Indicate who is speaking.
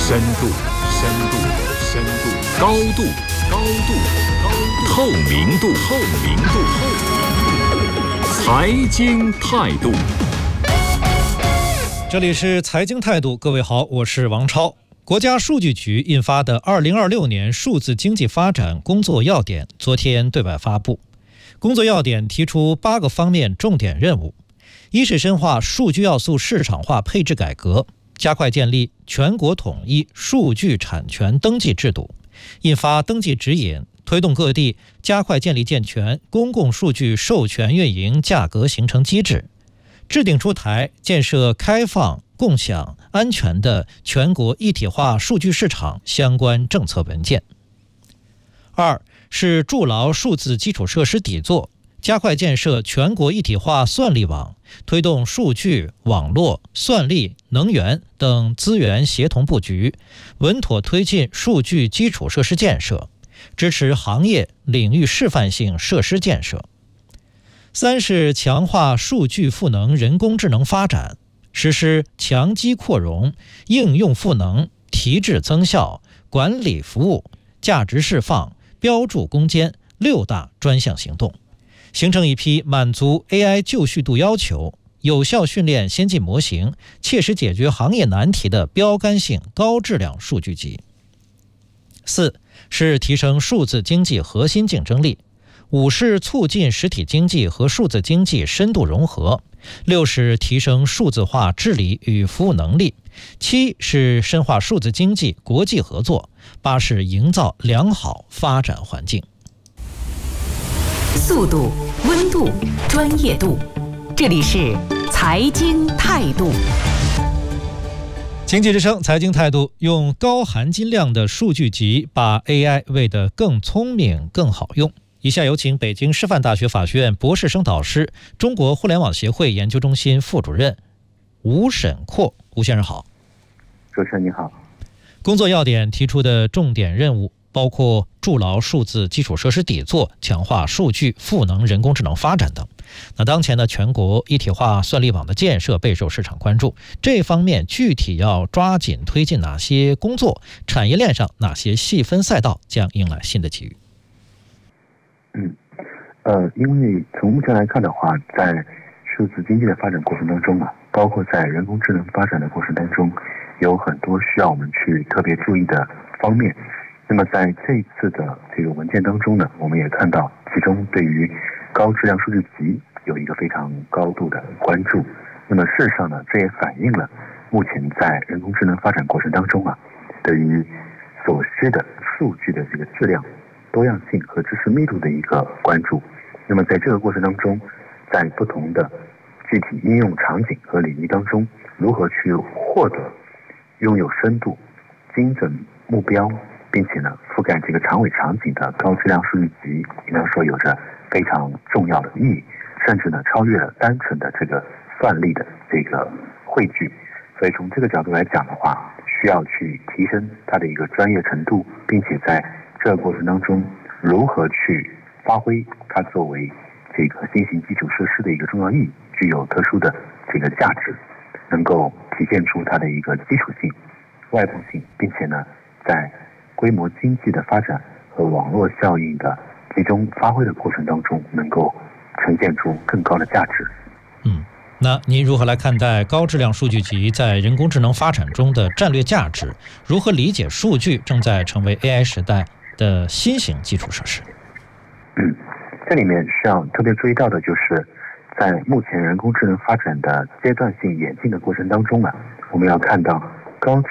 Speaker 1: 深度，高度，透明度，财经态度。
Speaker 2: 这里是财经态度，各位好，我是王超。国家数据局印发的2026年数字经济发展工作要点昨天对外发布。工作要点提出8个方面重点任务：一是深化数据要素市场化配置改革，加快建立全国统一数据产权登记制度，印发登记指引，推动各地加快建立健全公共数据授权运营价格形成机制，制定出台建设开放、共享、安全的全国一体化数据市场相关政策文件。二是筑牢数字基础设施底座，加快建设全国一体化算力网，推动数据、网络、算力、能源等资源协同布局，稳妥推进数据基础设施建设，支持行业领域示范性设施建设。三是强化数据赋能人工智能发展，实施强基扩容、应用赋能、提质增效、管理服务、价值释放、标注攻坚6大专项行动，形成一批满足 AI 就绪度要求、有效训练先进模型、切实解决行业难题的标杆性高质量数据集。四是提升数字经济核心竞争力。5是促进实体经济和数字经济深度融合。6是提升数字化治理与服务能力。7是深化数字经济国际合作。8是营造良好发展环境。
Speaker 3: 速度、温度、专业度，这里是财经态度。
Speaker 2: 经济之声财经态度，用高含金量的数据集把 AI 喂得更聪明、更好用。以下有请北京师范大学法学院博士生导师、中国互联网协会研究中心副主任吴沈阔。吴先生好。
Speaker 4: 主持人你好。
Speaker 2: 工作要点提出的重点任务包括筑牢数字基础设施底座，强化数据赋能人工智能发展等。那当前的全国一体化算力网的建设备受市场关注，这方面具体要抓紧推进哪些工作？产业链上哪些细分赛道将迎来新的机遇？
Speaker 4: 因为从目前来看的话，在数字经济的发展过程当中包括在人工智能发展的过程当中，有很多需要我们去特别注意的方面。那么在这一次的这个文件当中呢，我们也看到其中对于高质量数据集有一个非常高度的关注。那么事实上呢，这也反映了目前在人工智能发展过程当中对于所需的数据的这个质量、多样性和知识密度的一个关注。那么在这个过程当中，在不同的具体应用场景和领域当中，如何去获得拥有深度、精准目标，并且呢覆盖这个长尾场景的高质量数据集，应当说有着非常重要的意义，甚至呢超越了单纯的这个算力的这个汇聚。所以从这个角度来讲的话，需要去提升它的一个专业程度，并且在这个过程当中如何去发挥它作为这个新型基础设施的一个重要意义，具有特殊的这个价值，能够体现出它的一个基础性、外部性，并且呢在规模经济的发展和网络效应的集中发挥的过程当中，能够呈现出更高的价值。
Speaker 2: 那您如何来看待高质量数据集在人工智能发展中的战略价值？如何理解数据正在成为 AI 时代的新型基础设施？
Speaker 4: 这里面需要特别注意到的就是，在目前人工智能发展的阶段性演进的过程当中我们要看到高